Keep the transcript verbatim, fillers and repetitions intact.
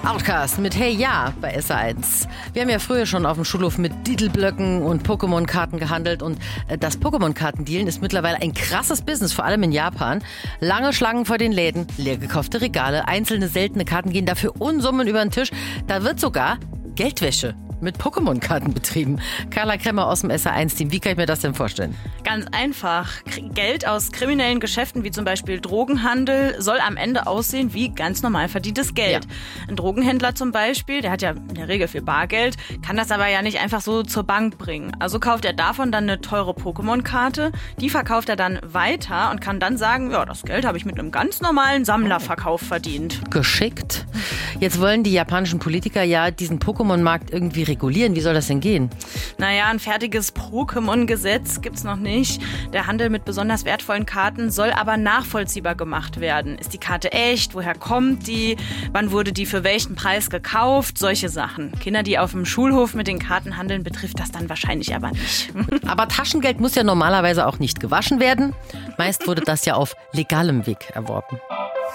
Outcast mit Hey Ja bei S A eins. Wir haben ja früher schon auf dem Schulhof mit Diddle-Blöcken und Pokémon-Karten gehandelt und das Pokémon-Kartendealen ist mittlerweile ein krasses Business, vor allem in Japan. Lange Schlangen vor den Läden, leer gekaufte Regale, einzelne seltene Karten gehen dafür Unsummen über den Tisch. Da wird sogar Geldwäsche mit Pokémon-Karten betrieben. Carla Kremmer aus dem S A eins-Team, wie kann ich mir das denn vorstellen? Ganz einfach. Geld aus kriminellen Geschäften wie zum Beispiel Drogenhandel soll am Ende aussehen wie ganz normal verdientes Geld. Ja. Ein Drogenhändler zum Beispiel, der hat ja in der Regel viel Bargeld, kann das aber ja nicht einfach so zur Bank bringen. Also kauft er davon dann eine teure Pokémon-Karte, die verkauft er dann weiter und kann dann sagen, ja, das Geld habe ich mit einem ganz normalen Sammlerverkauf verdient. Geschickt. Jetzt wollen die japanischen Politiker ja diesen Pokémon-Markt irgendwie regulieren. Wie soll das denn gehen? Naja, ein fertiges Pokémon-Gesetz gibt's noch nicht. Der Handel mit besonders wertvollen Karten soll aber nachvollziehbar gemacht werden. Ist die Karte echt? Woher kommt die? Wann wurde die für welchen Preis gekauft? Solche Sachen. Kinder, die auf dem Schulhof mit den Karten handeln, betrifft das dann wahrscheinlich aber nicht. Aber Taschengeld muss ja normalerweise auch nicht gewaschen werden. Meist wurde das ja auf legalem Weg erworben.